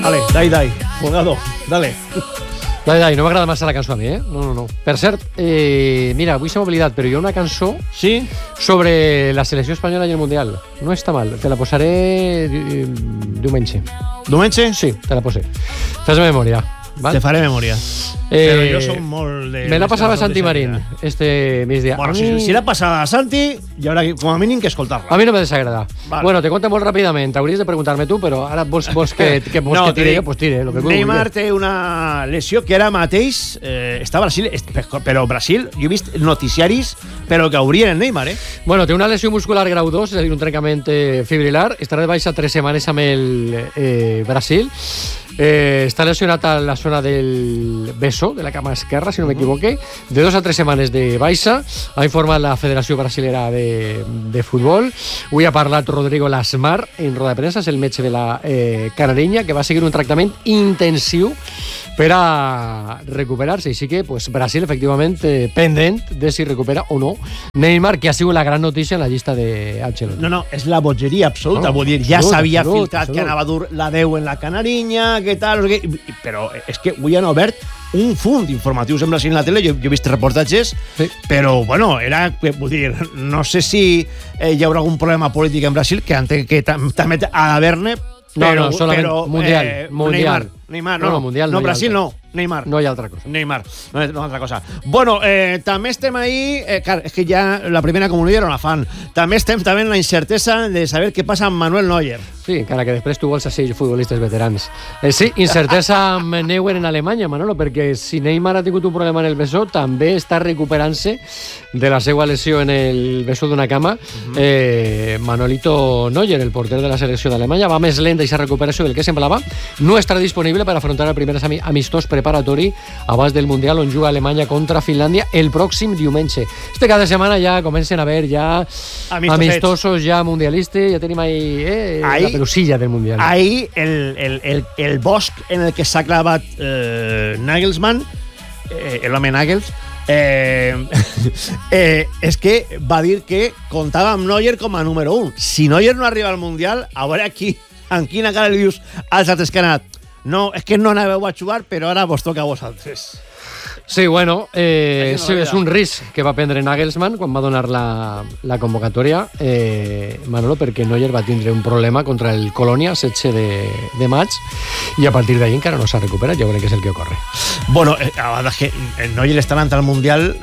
Dale, dai, Folgado, dale. Dai, no m'agrada massa la cançó a mi, No. Per cert, mira, avui se m'ha oblidat, però hi ha una cançó sobre la selecció espanyola i el Mundial. No està mal, te la posaré diumenge. Diumenge? Sí, te la posé. Fes memòria. Val? Te faré memòria. Però jo soc molt de... Me la passava a Santi Marín este migdia. Bueno, si la passava a Santi, hi haurà com a mínim que escoltar-la. A mi no me desagrada. Vale. Bueno, te cuento molt ràpidament. T'hauries de preguntar-me tu, però ara vols que tire jo, pues tire. Lo que Neymar té una lesió que ara mateix està a Brasil, però Brasil, jo he vist noticiaris, però que haurien el Neymar, Bueno, té una lesió muscular grau 2, és a dir, un trencament fibrilar. Estarà de baixa 3 setmanes amb el Brasil. Està lesionat a la zona del beso, de la cama esquerra, si no m'equivoque, de 2 a 3 setmanes de baixa. Ha informat la Federació Brasilera de Futbol. Avui ha parlat Rodrigo Lasmar en roda de premsa, és el metge de la canarinya, que va seguir un tractament intensiu per a recuperar-se. Així que Brasil, efectivament, pendent de si recupera o no Neymar, que ha sigut la gran notícia en la llista d'Ancelotti. No, és la bogeria absoluta. Vull dir, ja s'havia filtrat que anava a dur la 10 en la canarinya, què tal, però és que avui han obert un font d'informatius en Brasil en la tele, jo he vist reportatges, però, bueno, vull dir, no sé si hi haurà algun problema polític en Brasil, que entenc que també ha d'haver-ne, no, solament Mundial. Neymar, no, Brasil no, Neymar. No hi ha altra cosa. Neymar, no hi ha altra cosa. Bueno, també estem ahí, clar, és que ja la primera comunitat era una fan. També estem en la incertesa de saber què passa amb Manuel Neuer. Sí, encara que després tu vols a 6 futbolistes veterans. Sí, incertesa amb Neuer en Alemanya, Manolo, perquè si Neymar ha tingut un problema en el bessó, també està recuperant-se de la seva lesió en el bessó d'una cama. Manolito Neuer, el porter de la selecció d'Alemanya, va més lenta aquesta recuperació del que semblava. No estarà disponible per afrontar el primer amistós preparatori abans del Mundial, on juga Alemanya contra Finlàndia el pròxim diumenge. Este cada setmana ja comencen a haver ja amistosos ja mundialistes, ja tenim ahí la pelusilla del Mundial. Ahí el bosc en el que s'ha clavat Nagelsmann, l'home Nagels, és que va dir que comptava amb Neuer com a número 1. Si Neuer no arriba al Mundial, a veure en quina cara li dius als altres que han anat. No, és que no anàveu a jugar, però ara vos toca a vosaltres. Sí, bueno, és un risc que va prendre Nagelsmann quan va donar la convocatòria, Manolo, perquè Neuer va tindre un problema contra el Colònia, 16 de maig, i a partir d'ahir encara no s'ha recuperat, ja veurem què és el que ocorre. Bueno, a vegades que Neuer està anant al Mundial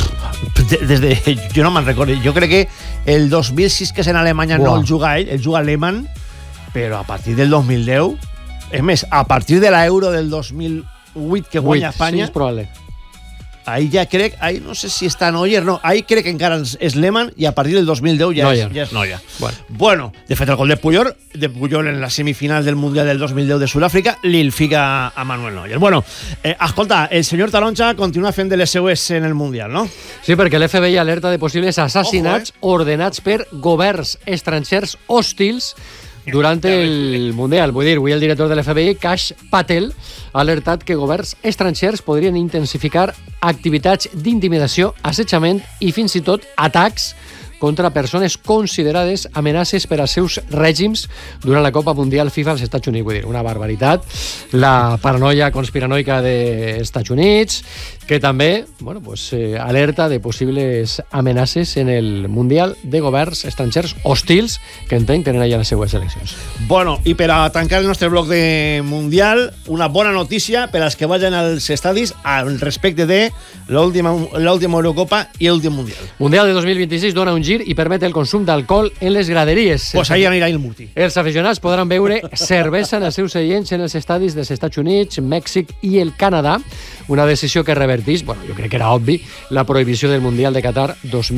jo no me'n recordo, jo crec que el 2006 que és en Alemanya no el juga ell, el juga Lehmann, però a partir del 2010, és més, a partir de l'Euro del 2008 que guanya Espanya, sí, és probable. Ahí ja crec, ahí no sé si està Neuer, no, ahí crec que encara és Lehmann i a partir del 2010 ja és Neuer. Bueno, de fet el gol de Puyol en la semifinal del Mundial del 2010 de Sud-àfrica li fica a Manuel Neuer. Bueno, escolta, el senyor Taloncha continua fent de les seues en el Mundial, no? Sí, perquè l'FBI alerta de possibles assassinats ordenats per governs estrangers hostils durant el Mundial. Vull dir, avui el director de l'FBI, Kash Patel, ha alertat que governs estrangers podrien intensificar activitats d'intimidació, assetjament i fins i tot atacs contra persones considerades amenaces per als seus règims durant la Copa Mundial FIFA als Estats Units. Vull dir, una barbaritat. La paranoia conspiranoica dels Estats Units, que també alerta de possibles amenaces en el Mundial de governs estrangers hostils que entenc tenen allà les seues eleccions. Bueno, i per a tancar el nostre bloc de Mundial, una bona notícia per als que vagin als estadis al respecte de l'última Eurocopa i l'últim Mundial. Mundial de 2026 dona un gir i permet el consum d'alcohol en les graderies. Pues ahí anirà el Murti. Els aficionats podran beure cervesa en els seus seients en els estadis dels Estats Units, Mèxic i el Canadà, una decisió que revertís, jo crec que era obvi, la prohibició del Mundial de Qatar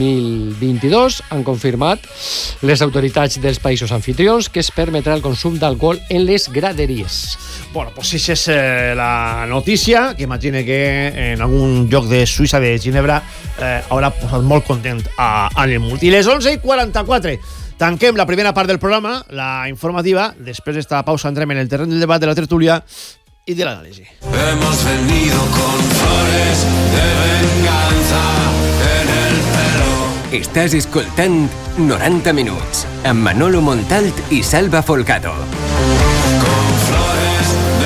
2022. Han confirmat les autoritats dels països anfitrions que es permetrà el consum d'alcohol en les graderies. Bueno, pues si és la notícia, que imagine que en algun lloc de Suïssa, de Ginebra, haurà posat molt content a el Multi. I les 11:44. Tanquem la primera part del programa, la informativa. Després d'esta pausa entrem en el terreny del debat, de la tertúlia i de l'anàlisi. Hemos venido con flores de venganza en el pelo. Estàs escoltant 90 minuts amb Manolo Montalt i Salva Folgado. Con flores de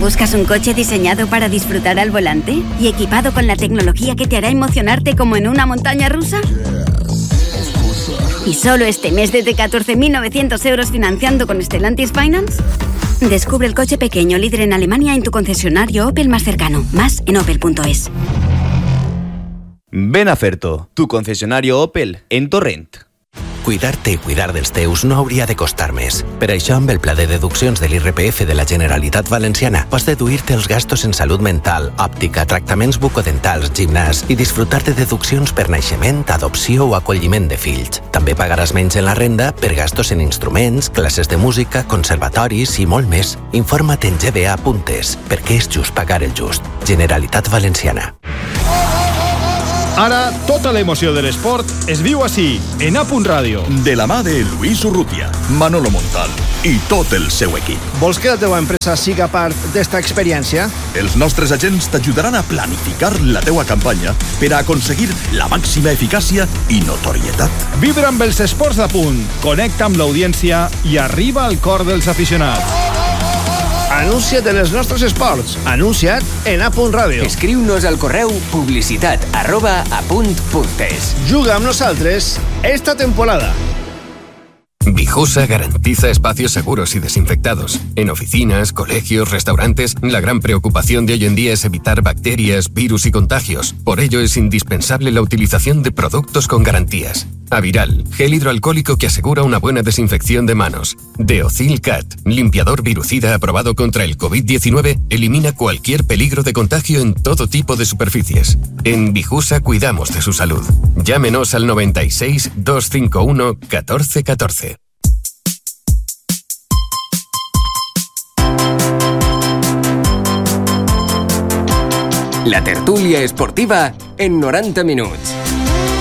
¿Buscas un coche diseñado para disfrutar al volante y equipado con la tecnología que te hará emocionarte como en una montaña rusa? ¿Y solo este mes desde 14.900 euros financiando con Stellantis Finance? Descubre el coche pequeño líder en Alemania en tu concesionario Opel más cercano. Más en opel.es. Ven a Ferto, tu concesionario Opel, en Torrent. Cuidar-te i cuidar dels teus no hauria de costar més. Per això, amb el pla de deduccions de l'IRPF de la Generalitat Valenciana, pots deduir-te els gastos en salut mental, òptica, tractaments bucodentals, gimnàs i disfrutar de deduccions per naixement, adopció o acolliment de fills. També pagaràs menys en la renda per gastos en instruments, classes de música, conservatoris i molt més. Informa't en gba.es, perquè és just pagar el just. Generalitat Valenciana. Ara, tota l'emoció de l'esport es viu així, en A.Radio. De la mà de Lluís Urrutia, Manolo Montal i tot el seu equip. Vols que la teva empresa siga part d'esta experiència? Els nostres agents t'ajudaran a planificar la teua campanya per a aconseguir la màxima eficàcia i notorietat. Vibra amb els esports d'Apunt, connecta amb l'audiència i arriba al cor dels aficionats. Anuncia't en els nostres esports. Anuncia't en A.Radio. Escriu-nos al correu publicitat@apunt.es. Juga amb nosaltres esta temporada. Vijusa garantiza espacios seguros y desinfectados. En oficinas, colegios, restaurantes, la gran preocupación de hoy en día es evitar bacterias, virus y contagios. Por ello es indispensable la utilización de productos con garantías. Aviral, gel hidroalcohólico que asegura una buena desinfección de manos. Deocil Cat, limpiador virucida aprobado contra el COVID-19, elimina cualquier peligro de contagio en todo tipo de superficies. En Vijusa cuidamos de su salud. Llámenos al 96 251 1414. La tertúlia esportiva en 90 minuts.